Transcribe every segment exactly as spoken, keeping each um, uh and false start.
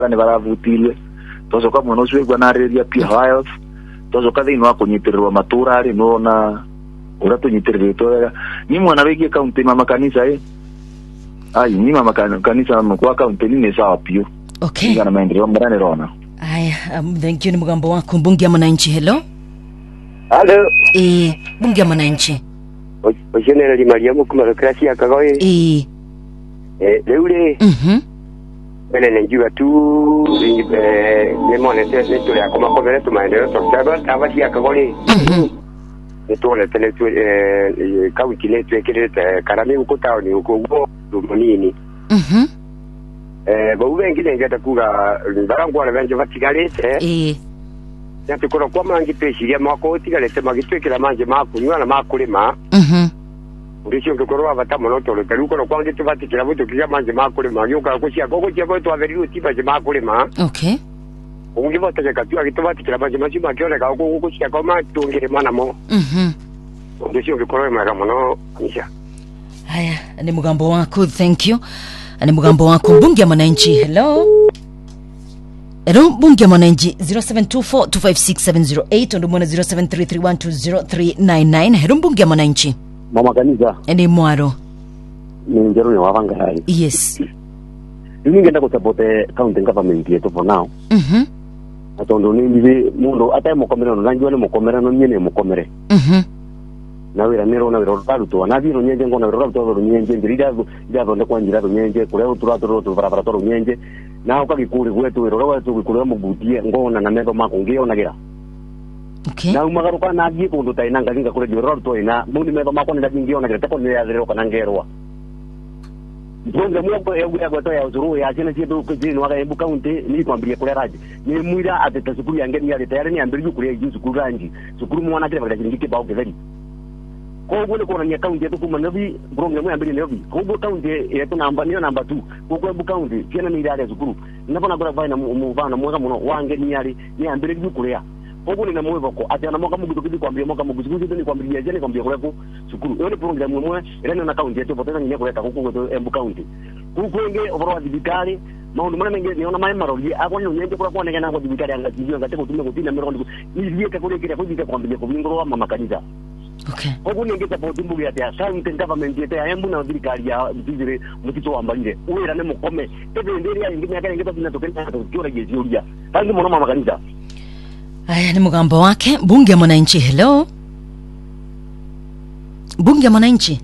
ne baravutile tozo ka mono swe gwana area pia health tozo ka dino akonyitirwa matura ari no na ora tunyitirwe to ni mwana wegi county mama kanisa eh ai ni mama kanisa mkwa county ni sawa pio. Okay. Ngana maendeleo mbarane rona. Aya, um, thank you ni mgambo wako mbunge ya mwananchi. Hello. Hello. Eh, bunge ya mwananchi. General Mariamu kumarokrasi akagawe. Eh. Eh, leule. Mhm. Bene njua tu eh ne monete ne tole akoma komere tu maendeleo to saba tabasi akagawe. Mhm. Ne tole tele tu eh kaunti ne tu ekirete karame uko taoni uko uko monini. Mhm. Eh ba ubengile ngata kuga barangwa na benje vatigalete. Eh. Yate kora kwa mangi peshiria mako tigalete magitwekera manje makunywa na makulima. Mhm. Ndisho ngikoro abatamu no tole kaluko no kwanje tuvatikira buto kija manje makulima yoka kushia gogo chia boto averiu tiba je makulima. Okay. Ungivota je katua kituvatikira manje machima kione ka gogo kushia koma tungire mana mo. Mhm. Ndisho ngikoro mara mono nisha. Haya, ni mgambo wako, thank you. Ni mgambo wako mbunge ya mwananchi. Hello. Hello mbunge ya mwananchi zero seven two four two five six seven zero eight ndo mwana zero seven three three one two zero three nine nine. Hello mbunge ya mwananchi. Mama kanisa. Eni mwaro. Ni njero ni wavanga hai. Yes. Yuni ngenda kusapote county government yetu for now. Mhm. Atondo ni ndivi mundo ata mukomera no nanjwa ni mukomera no nyene mukomere. Mhm. Na wira nero na wira talu to na vino nyenje ngona wira to ro nyenje ndirida ya ndo kwa njira ro nyenje kule utura to to barabara to ro nyenje na ukagikuri kwetu wira ro to kule mubutie ngona na mendo makungio na gira. Okay. Na umagaruka na gie kundu taina ngalinga kule wira to ina mundi mendo makone na ngio na gira tako ne ya zero kana ngerwa. Ndio mwe ya ya gwato ya uzuru ya jina jibu kujini waka embu county ni kwambia kule raji ni mwira ateta sukuru yange ni ya tayari ni ambiri kule ya sukuru ranji sukuru mwana kile bakati ngike bao keveli ko gole ko na county yetu kuma nabi program ya mbili nabi ko go county yetu namba ni namba two ko go embu county kena ni ya sukuru napona gora vaina mu vana mwaka muno wange ni yali ni ambiri kule ya ko ni na mwevo ko ati na mwaka mugudu kidi kwambia mwaka mugudu kidi ni kwambia jeni kwambia kule ko sukuru iyo ni program mwe ile na county yetu potena nyine kule ta ko go embu county kukwenge oboro dibikali maundu mwana menge niona mai maroli akwa nyenje kula kwa negana kwa dibikali angatiyo ngate kutumia kutina mero ni liye kule kile kujika kwambia ko ngoro mama kanisa. Okay. Obu ni ngeta po timbu ya tia county government yetu ya embu na dibikali ya mtizire mutito ambalire uwera ne mukome tebe nderi ya ingine yakale ngeta bina tokenda tukio rejezi ulia tangu mwana mama kanisa. Aya ni mgambo wake bunge ya mwananchi. Hello. Bunge ya mwananchi.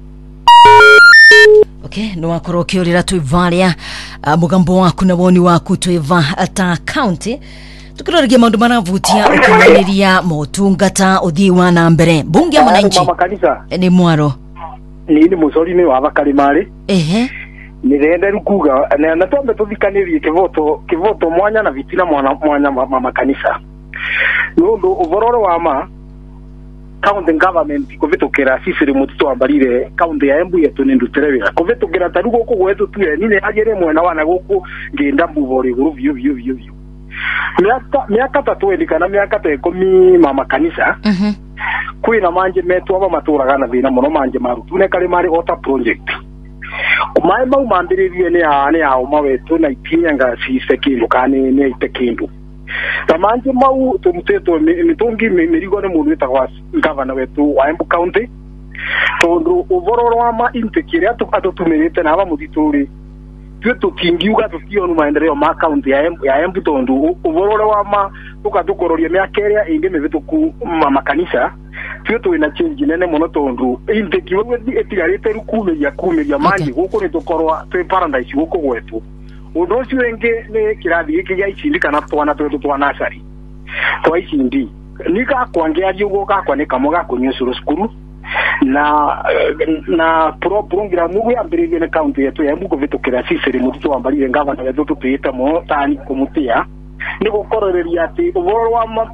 Okay, no wakoroke uri ratu ivalia uh, mugambo waku na woni waku tuiva ata county tukirorege maundu maravutia ukinaniria motungata uthiwa na mbere bunge ya mwananchi. Mama kanisa ni mwaro ni ni musori ni wa bakarimari ehe ni renda rukuga na natombe tuthikanirie kivoto kivoto mwanya na vitina mwana mwanya mama kanisa no ndo uvororo wa ma county government kuvitukira sisiri mutito ambarire county ya Embu yetu ni nduterewira kuvitukira tarugo ko gwetu tuye nine agere mwana wana guku ngenda mbuvori guru vyo vyo vyo vyo miaka miaka tatu edikana miaka te komi mama kanisa mhm kwina manje metu aba matura gana thina muno manje marutune kali mari ota project kumai mau mambiririe ni ane ao mawetu na itinyanga sise kindu kani ni itekindu tamanje mau tumteto mitungi mirigo ne mundu etagwa governor wetu wa Embu County tondu uvororo wa ma intekire atu atutumirite na aba mutituri twe tutingiuga tukionu maendeleo ma county ya Embu ya Embu tondu uvororo wa ma tukatukuroria miakeria inge mevituku mama kanisa twe tu ina change nene muno tondu intekire we etigarite rukume ya kume ya manje guko ni tukorwa twe paradise guko gwetu undu ucio wenge ni kirathi giki gia icindi kana twana twetu twa nasari twa icindi nika kwangia yugo gakwa ni kamo gakunyo cukuru na na pro program ya mbirige na county yetu ya Embu kuvitukira sisiri mutito ambarire ngavana wetu tutuyita mo tani kumutia ni gukororeria ati uboro wa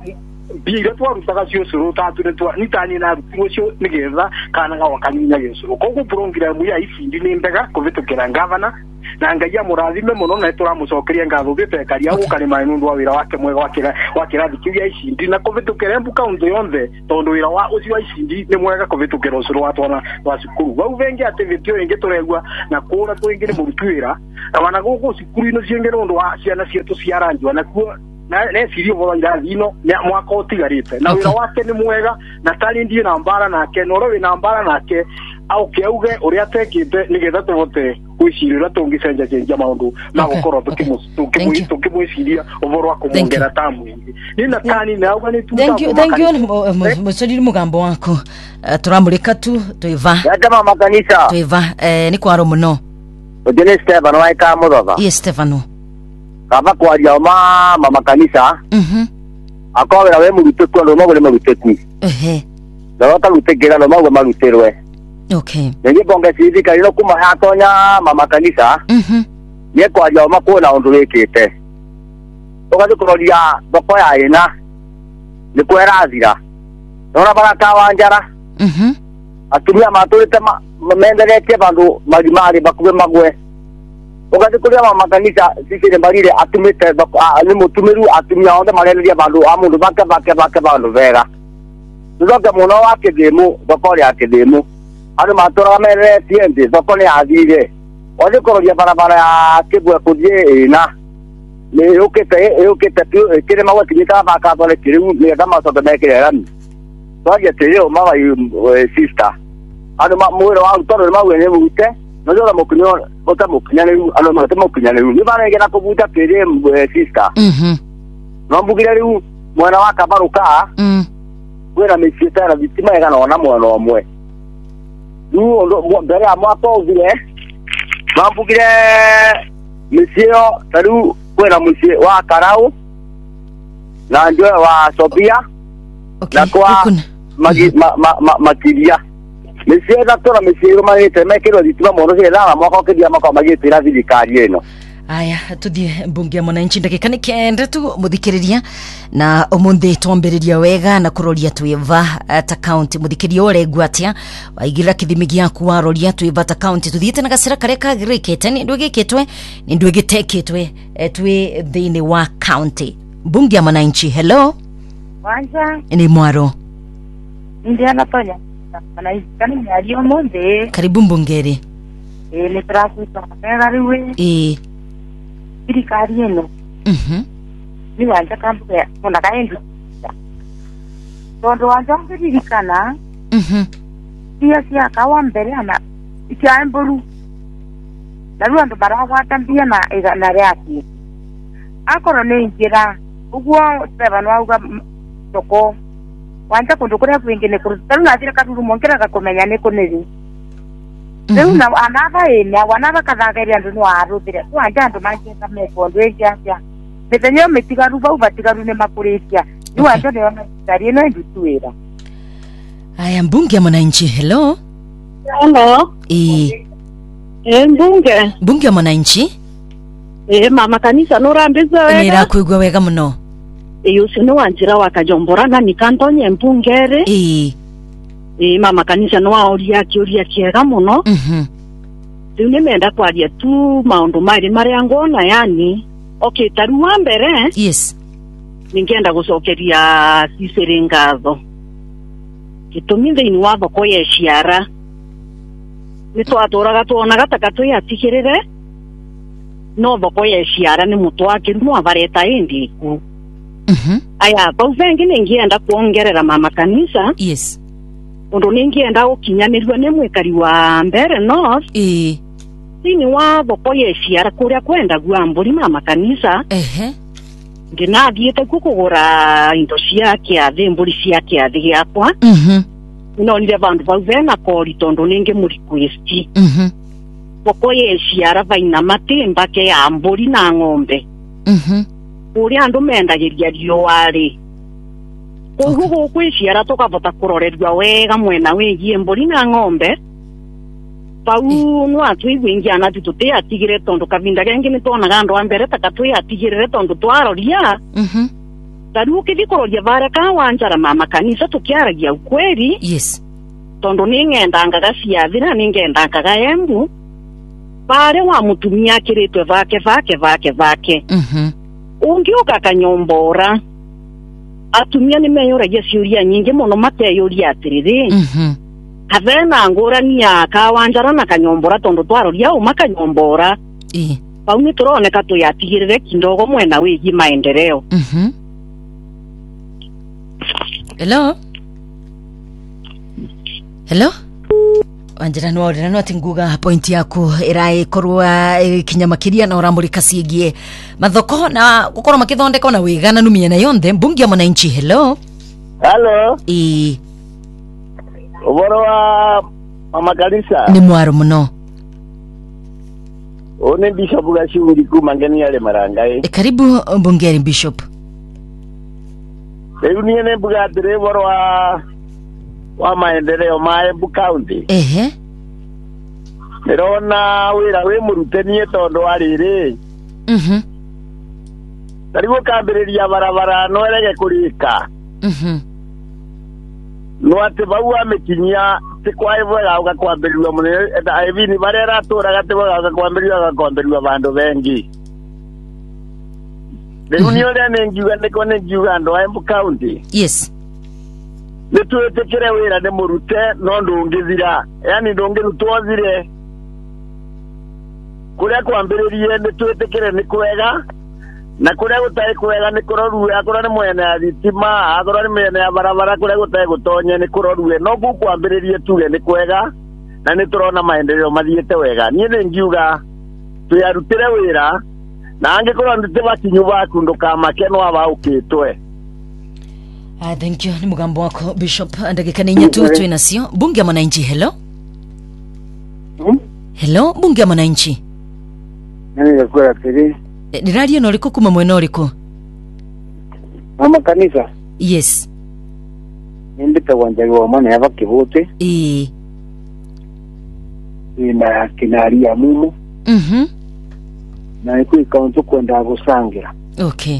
biga twarutaga cio curu tatu ne twa nitani na rutingo cio nigetha kana ga wakaninya Yesu kogu program ya icindi ni mbega kuvitukira ngavana na ngai ya murathime muno na turamucokeria ngatho gitekaria gukani mainundu wa wira wake mwega wakira wakira thikiria icindi na kuvitukira mbu kaunti yonthe tondu wira wa ucio wa icindi ni mwega kuvitukira ucuru wa twana wa cukuru wau vengi ati vitio ingi turegua na kura twingire murutwira na wana gugu cukuru ino ciengere undu wa ciana cietu ciaranjwa na kuo na ne sirio bora irathino ne mwaka utigarite na wira wake ni mwega na tari ndie na mbara nake no ro na mbara nake au keuge uria tekite nigetha tuvote kwicirira tungicenja cenja maundu na gukorwo tukimuitu tukimwiciria uboro wa kumongera tamu ingi nina kani na uga ni tuta thank you thank you musodiri mugambo wako turamurika tu tuiva yatama makanisa tuiva eh ni kwaro muno Ujene Stefano waika muthotha yes Stefano kaba kwaria ma mama kanisa mhm akawera we muruteku ndo magore maruteku ehe ndota rutekera no magwe maruterwe okay ngi bonga sidika ino kuma hatonya mama kanisa mhm ye kwaria ma kuona undu wikite ugathi kuroria thoko ya ina ni kwerathira nona baraka wanjara mhm atumia maturite menderete bandu marimari bakube magwe ugathi kuria mama kanisa sisi ne barire atumite ni mutumiru atumia onde mareria bandu amundu bake bake bake bandu vega ndoga muno wake demu thokori yake demu andu matura merere tiende thokoni athire ode kororia barabara ya kibwe kudie ina ni ukete ukete kire mawa kinyika baka tole kiriu ni kama sote mekire rami twaje teo mawa sister andu mwero wa utoro mawe ne mute no jora mukunyo ota mukunyane anu mate mukunyane ni bana ngena kubuta kire sister mhm no mbugire riu mwana wa kabaruka mhm wera mesieta na vitima ega na mwana omwe nu ndo mbere amato vile mambugire mesio taru kwera musie wa karau na ndio wa Sofia okay na kwa magi makiria mesio da tora mesio ma ite mekero ditima mono se dala mwako kedia mwako magitira thirikari eno aya tuthie mbunge ya mwananchi ndagika ni kenda tu muthikiriria na umuthi twambiriria wega na kuroria twiva ta county muthikiriria uregwa atia waigira kithimi giaku waroria twiva ta county tuthiite na gacira karia kagirikite ni ndwigikitwe ni ndwigitekitwe twi thiini wa county mbunge ya mwananchi hello wanja ni mwaro ndia natonya mwananchi kani ali omonde karibu mbungeri eh ni traffic pega riwe eh thirikari eno mhm ni wanja kambuga ona kaendi tondu wanja ngiririkana mhm cia cia kawa mbere ana cia mburu na rĩu andũ maragwata mbia na igana rĩaki akorwo nĩ njĩra ũguo Stefano auga thoko wanja kũndũ kũrĩa kwĩngĩ nĩ kũruta rĩu nathire karurumo ngĩraga kũmenya nĩ kũnĩrĩ rĩu na anava ĩna wanava kathageria andũ nĩ warũthĩre wanja andũ mangĩenda meko ndũ ĩngĩ atia mĩthenya mĩtigaru vau vatigaru nĩ makũrĩtia rĩu wanja nĩona thirikari ĩno ĩndutu wĩra aya mbunge ya mwananchi hello hello eh eh mbunge mbunge ya mwananchi eh mama kanisa nurambizwa wega nira kuigwa wega muno eh ucio ni wanjira wa Kajombora na nikantonye mbungere eh eh mama kanisa no auria kiuria kiega muno mhm riu nimenda kwaria tu maundu mari maria ngona yani okay taru wa mbere yes ningienda gucokeria Cicely ngatho gitumi thiini wa thoko ya ciara ni twaturaga tuonaga taka tuyatigirire no thoko ya ciara ni mutwakiru no avareta indi ku mhm aya bau vengi ningienda kuongerera mama kanisa yes undu ningienda gukinyanirwa ni mwikari wa Mbere North eh thiini wa thoko ya ciara kuria kwenda gwa mburi mama kanisa ehe ndinathiite kugura indo cia kiathi mburi cia kiathi giakwa mhm nonire vandu vau vena kori tondu ningi muriquesti mhm thoko ya ciara vaina matimba ke ya mburi na ng'ombe mhm kuria andu mendagiria riowari koguo guku ciara tukavota kuroreria wega mwena wigie mburi na ng'ombe pau no atwiguingia na tuti atigire tondu kavinda gengi ni tuonaga andu a mbere taka twi atigirire tondu twaroria mhm Tariu kithikororia bare ka wanjara mama kanisa tukiaragia ukweli. Yes. Tondo ningendangaga ciathira ningendangaga Embu. Bare wa mutumia akiritwe vake vake vake vake. Mhm. Ungiuka kanyombora. Atumia ni meyuragia ciuria nyingi muno mateyuria atiriri. Mhm. Havena ngurani ya kawanjara na kanyombora tondo twaroria uma kanyombora. Eh. Pau ni turoneka tuyatigirire kindogo mwena wigi maendeleo. Mhm. Hello. Hello. Wanjira no ora no atinguga point yaku irai korwa kinyamakiria na oramurika ciegie mathoko na gukorwo makithondeka na wigana numia na yonthe mbungi ya mwananchi. Hello. Hello. E Uboro wa mama kanisa. Ni mwaro muno. One Bishop Gashuri kuma ngeni yale marangai. E karibu mbungeri Bishop. Leo ni ene buga dire uboro wa wa maendeleo ma Embu County. Ehe. Nirona wira we murutenie tondo arire. Mhm. Tarigo kambiriria barabara no erege kurika. Mhm. No ate baua mekinya te kwae bwega ugakwambiriwa mune eta evini barera tora gate bwega ugakwambiriwa ugakwambiriwa bandu bengi. Leo ni ole nengiuga ndiko nengiuga ndo Embu County. Yes. Nituetekere wira ne murute no ndungithira. Yani ndungirutwozire. Kuria kwambiririe nituetekere ni kwega. Na kuria gutai kwega ni kurorue akora ni mwene ya thitima akora ni mwene ya barabara kuria gutai gutonye ni kurorue no ku kwambiririe tuge ni kwega na ni turona maendeleo mathiete wega nie ni ngiuga tuyarutire wira na angikorwo ndite bakinyu baku ndukamake no abaukitwe. Ah, thank you. Ni mugambo wako Bishop. Ndagika ni nyatu tu inasio. Bunge ya mwananchi. Hello. Hmm? Hello, bunge ya mwananchi. Nani yakura tiri? E, ni radio noliko kuma mweno liko? Mama kanisa. Yes. Ndita wanjari wa mwana yaba kibote. Eh. Ina kinaria mumu. Mhm. Na iku ikauntu kwenda gusangira. Okay.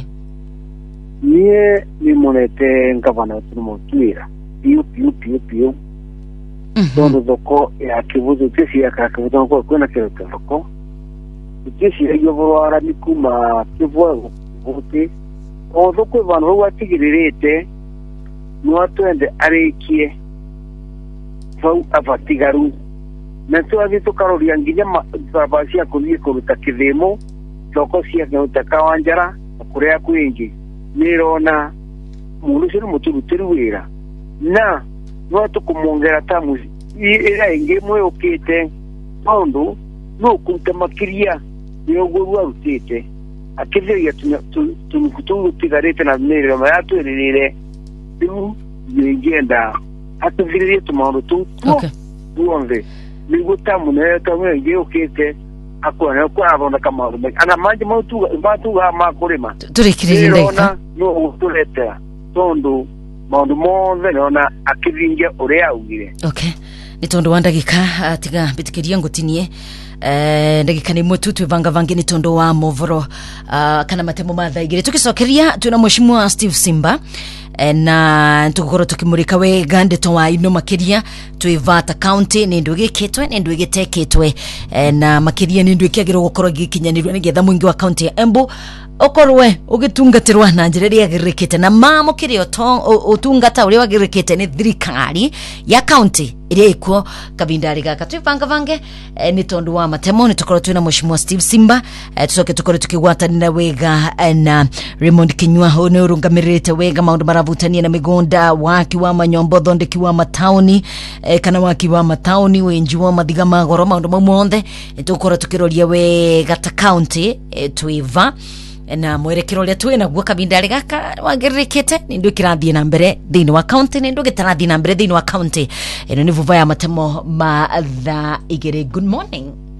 Nie ni monete ngavana tunumutwira. Piu piu piu piu. Mhm. Tondo doko ya kibuzo tisi ya kakabuzo kwa kwena kero doko. Tisi ya yoboro ara nikuma kivwa vote. O doko vano watigirite. No atwende arekie. Fau avatigaru. Na tu avito karoria nginya babasia kulie kuruta kithemo. Doko cia ngauta kawanjara kuria kwingi. Nirona mundu ciri muturutiri wira na no tukumongera tamu ira ingi mwe ukite tondu no kutamakiria yogo warutite akivya tumukutungu tigarete na mero mayatu ririre tu ngenda atuviririe tumauru tu okay tuonde nigo tamu na tamu ingi ukite akona kwa abona kama ana manje matu matu ga makurima turikirire ndeka no tuleta tondo maundu mothe nona akiringia uria augire. Okay. Ni tondo wa ndagika atiga bitikiria ngutinie eh ndagika ni mwetu twivanga vange ni tondo wa movoro uh, kana matemo mathaigire tukicokeria tuna mheshimiwa Steve Simba e, na tukoro tukimurika we gande to wa ino makiria twivata county ni ndu giketwe ni ndu giteketwe e, na makiria ni ndu kiagiro gukoro gikinyanirwe nigetha mwingi wa county ya Embu okorwe ugitungatirwa na njira ria girikite na mamo kirio to utungata uri wagirikite ni thirikari ya county iria ikuo kabindari gaka twivanga vange e, ni tondu wa matemo ni tukoro twina mheshimiwa Steve Simba e, tucoke tukoro tukigwatanira wega e, na Raymond Kinyua ho ne urungamirite wega maundu maravutania na migonda waki wa manyombo thondeki wa matauni e, kana waki wa matauni wenji wa mathiga magoro maundu mamuonthe e, tukoro tukiroria wega ta county e, twiva na mwerekero ria twina guo kabindari gaka wagirikite ni ndu kirathie na mbere thini wa county ni ndu gitarathie na mbere thini wa county eno ni vuva ya matemo ma tha igere. Good morning.